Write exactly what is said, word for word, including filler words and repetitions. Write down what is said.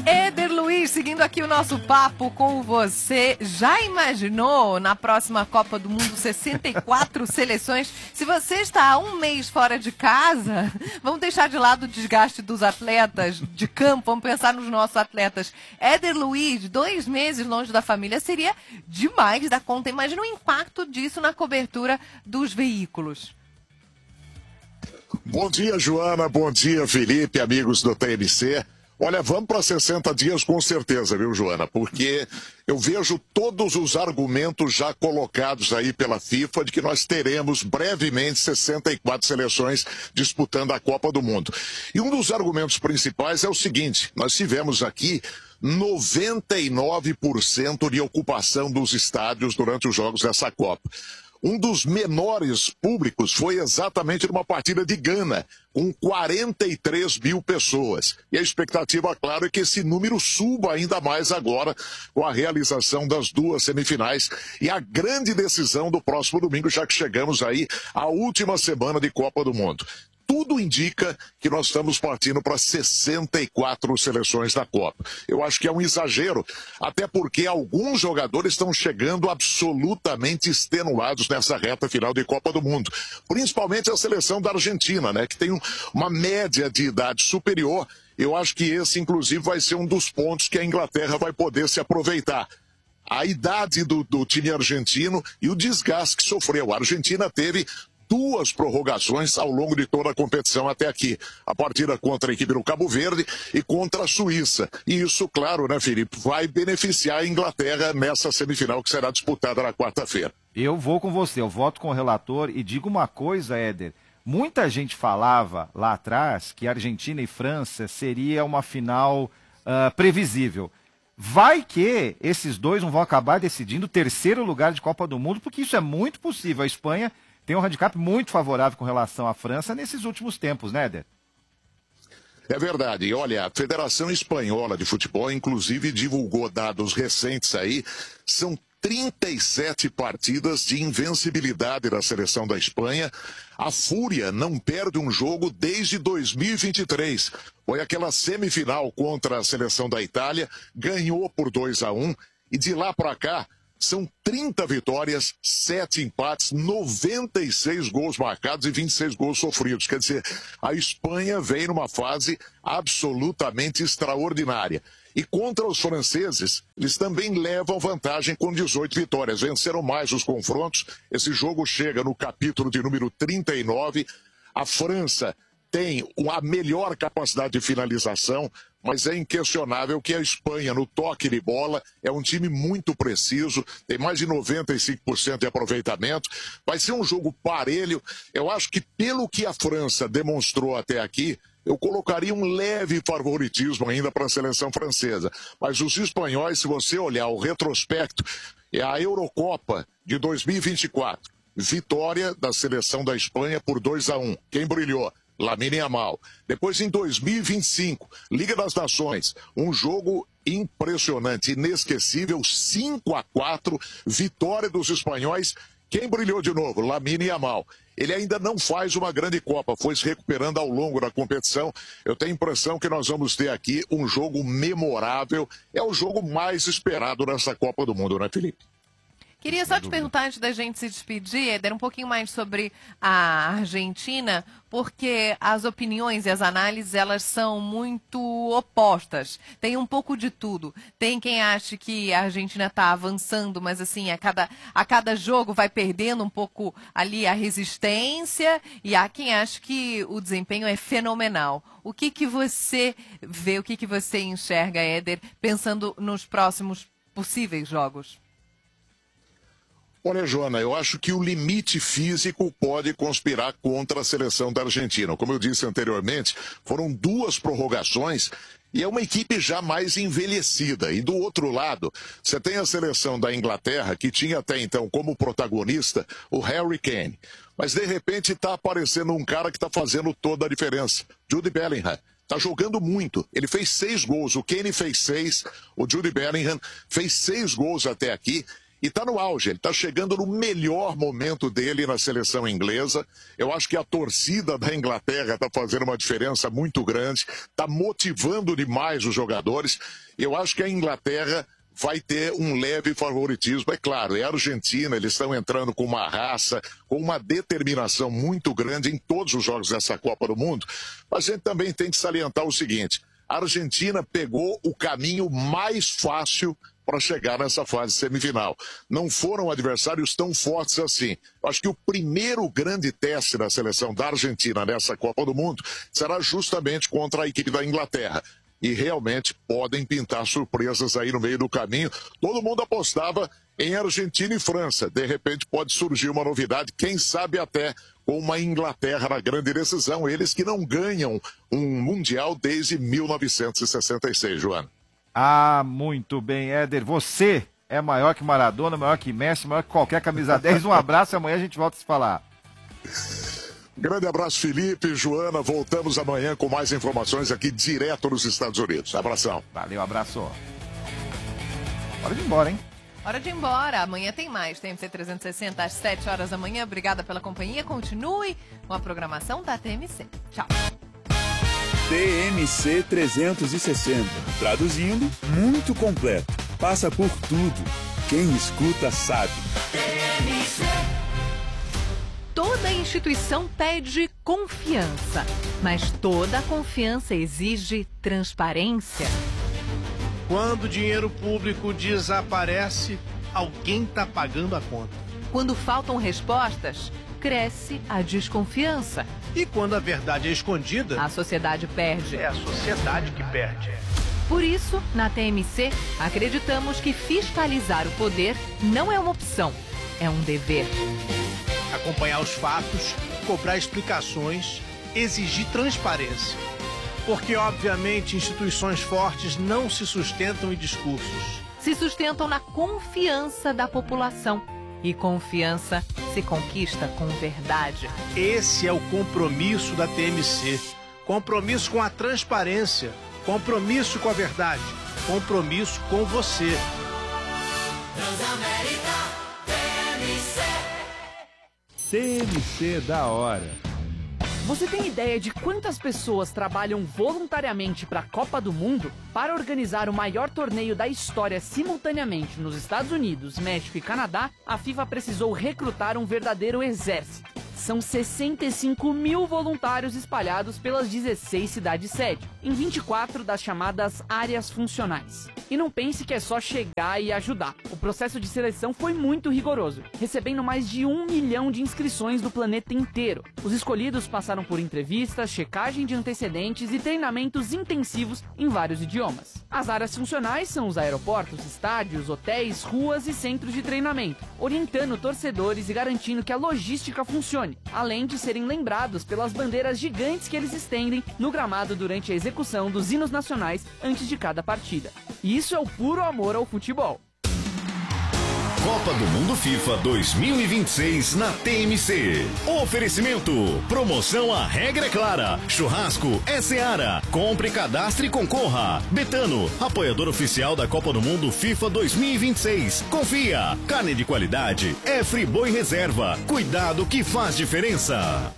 Éder Luiz, seguindo aqui o nosso papo com você, já imaginou na próxima Copa do Mundo sessenta e quatro seleções? Se você está há um mês fora de casa, vamos deixar de lado o desgaste dos atletas de campo, vamos pensar nos nossos atletas. Éder Luiz, dois meses longe da família, seria demais da conta. Imagina o impacto disso na cobertura dos veículos. Bom dia, Joana, bom dia, Felipe, amigos do T M C. Olha, vamos para sessenta dias com certeza, viu, Joana? Porque eu vejo todos os argumentos já colocados aí pela FIFA de que nós teremos brevemente sessenta e quatro seleções disputando a Copa do Mundo. E um dos argumentos principais é o seguinte: nós tivemos aqui noventa e nove por cento de ocupação dos estádios durante os jogos dessa Copa. Um dos menores públicos foi exatamente numa partida de Gana, com quarenta e três mil pessoas. E a expectativa, claro, é que esse número suba ainda mais agora com a realização das duas semifinais e a grande decisão do próximo domingo, já que chegamos aí à última semana de Copa do Mundo. Tudo indica que nós estamos partindo para sessenta e quatro seleções da Copa. Eu acho que é um exagero, até porque alguns jogadores estão chegando absolutamente extenuados nessa reta final de Copa do Mundo. Principalmente a seleção da Argentina, né, que tem um, uma média de idade superior. Eu acho que esse, inclusive, vai ser um dos pontos que a Inglaterra vai poder se aproveitar. A idade do, do time argentino e o desgaste que sofreu. A Argentina teve duas prorrogações ao longo de toda a competição até aqui. A partida contra a equipe do Cabo Verde e contra a Suíça. E isso, claro, né, Felipe, vai beneficiar a Inglaterra nessa semifinal que será disputada na quarta-feira. Eu vou com você, eu voto com o relator e digo uma coisa, Éder. Muita gente falava lá atrás que Argentina e França seria uma final uh, previsível. Vai que esses dois não vão acabar decidindo o terceiro lugar de Copa do Mundo, porque isso é muito possível. A Espanha tem um handicap muito favorável com relação à França nesses últimos tempos, né, Éder? É verdade. E olha, a Federação Espanhola de Futebol, inclusive, divulgou dados recentes aí. São trinta e sete partidas de invencibilidade da seleção da Espanha. A Fúria não perde um jogo desde dois mil e vinte e três. Foi aquela semifinal contra a seleção da Itália, ganhou por dois a um e de lá para cá são trinta vitórias, sete empates, noventa e seis gols marcados e vinte e seis gols sofridos. Quer dizer, a Espanha vem numa fase absolutamente extraordinária. E contra os franceses, eles também levam vantagem com dezoito vitórias. Venceram mais os confrontos. Esse jogo chega no capítulo de número trinta e nove. A França tem a melhor capacidade de finalização, mas é inquestionável que a Espanha, no toque de bola, é um time muito preciso, tem mais de noventa e cinco por cento de aproveitamento. Vai ser um jogo parelho. Eu acho que, pelo que a França demonstrou até aqui, eu colocaria um leve favoritismo ainda para a seleção francesa. Mas os espanhóis, se você olhar o retrospecto, é a Eurocopa de dois mil e vinte e quatro. Vitória da seleção da Espanha por dois a um. Quem brilhou? Lamine Yamal. Depois, em dois mil e vinte e cinco, Liga das Nações, um jogo impressionante, inesquecível, cinco a quatro, vitória dos espanhóis. Quem brilhou de novo? Lamine Yamal. Ele ainda não faz uma grande Copa, foi se recuperando ao longo da competição. Eu tenho a impressão que nós vamos ter aqui um jogo memorável. É o jogo mais esperado nessa Copa do Mundo, né, Felipe? Queria só te perguntar, antes da gente se despedir, Éder, um pouquinho mais sobre a Argentina, porque as opiniões e as análises, elas são muito opostas. Tem um pouco de tudo. Tem quem acha que a Argentina está avançando, mas assim, a cada, a cada jogo vai perdendo um pouco ali a resistência, e há quem acha que o desempenho é fenomenal. O que que você vê, o que que você enxerga, Éder, pensando nos próximos possíveis jogos? Olha, Joana, eu acho que o limite físico pode conspirar contra a seleção da Argentina. Como eu disse anteriormente, foram duas prorrogações e é uma equipe já mais envelhecida. E do outro lado, você tem a seleção da Inglaterra, que tinha até então como protagonista o Harry Kane. Mas de repente está aparecendo um cara que está fazendo toda a diferença, Jude Bellingham. Está jogando muito. Ele fez seis gols, o Kane fez seis, o Jude Bellingham fez seis gols até aqui. e está no auge, ele está chegando no melhor momento dele na seleção inglesa. Eu acho que a torcida da Inglaterra está fazendo uma diferença muito grande, está motivando demais os jogadores. Eu acho que a Inglaterra vai ter um leve favoritismo, é claro, é a Argentina, eles estão entrando com uma raça, com uma determinação muito grande em todos os jogos dessa Copa do Mundo, mas a gente também tem que salientar o seguinte, a Argentina pegou o caminho mais fácil para chegar nessa fase semifinal. Não foram adversários tão fortes assim. Acho que o primeiro grande teste da seleção da Argentina nessa Copa do Mundo será justamente contra a equipe da Inglaterra. E realmente podem pintar surpresas aí no meio do caminho. Todo mundo apostava em Argentina e França. De repente pode surgir uma novidade, quem sabe até com uma Inglaterra na grande decisão. Eles que não ganham um Mundial desde mil novecentos e sessenta e seis, Joana. Ah, muito bem, Éder. Você é maior que Maradona, maior que Messi, maior que qualquer camisa dez. Um abraço e amanhã a gente volta a se falar. Grande abraço, Felipe, Joana. Voltamos amanhã com mais informações aqui direto nos Estados Unidos. Abração. Valeu, abraço. Hora de ir embora, hein? Hora de ir embora. Amanhã tem mais. T M C trezentos e sessenta às sete horas da manhã. Obrigada pela companhia. Continue com a programação da T M C. Tchau. T M C trezentos e sessenta. Traduzindo, muito completo. Passa por tudo. Quem escuta sabe. T M C. Toda instituição pede confiança, mas toda confiança exige transparência. Quando o dinheiro público desaparece, alguém está pagando a conta. Quando faltam respostas, cresce a desconfiança. E quando a verdade é escondida, a sociedade perde. É a sociedade que perde. Por isso, na T M C, acreditamos que fiscalizar o poder não é uma opção, é um dever. Acompanhar os fatos, cobrar explicações, exigir transparência. Porque, obviamente, instituições fortes não se sustentam em discursos. Se sustentam na confiança da população. E confiança se conquista com verdade. Esse é o compromisso da T M C. Compromisso com a transparência. Compromisso com a verdade. Compromisso com você. Transamérica T M C. T M C da hora. Você tem ideia de quantas pessoas trabalham voluntariamente para a Copa do Mundo? Para organizar o maior torneio da história simultaneamente nos Estados Unidos, México e Canadá, a FIFA precisou recrutar um verdadeiro exército. São sessenta e cinco mil voluntários espalhados pelas dezesseis cidades-sede, em vinte e quatro das chamadas áreas funcionais. E não pense que é só chegar e ajudar. O processo de seleção foi muito rigoroso, recebendo mais de um milhão de inscrições do planeta inteiro. Os escolhidos passaram por entrevistas, checagem de antecedentes e treinamentos intensivos em vários idiomas. As áreas funcionais são os aeroportos, estádios, hotéis, ruas e centros de treinamento, orientando torcedores e garantindo que a logística funcione, além de serem lembrados pelas bandeiras gigantes que eles estendem no gramado durante a execução dos hinos nacionais antes de cada partida. E isso é o puro amor ao futebol. Copa do Mundo FIFA dois mil e vinte e seis na T M C. Oferecimento. Promoção A Regra é Clara. Churrasco é Seara. Compre, cadastre e concorra. Betano, apoiador oficial da Copa do Mundo FIFA dois mil e vinte e seis. Confia. Carne de qualidade é Friboi Reserva. Cuidado que faz diferença.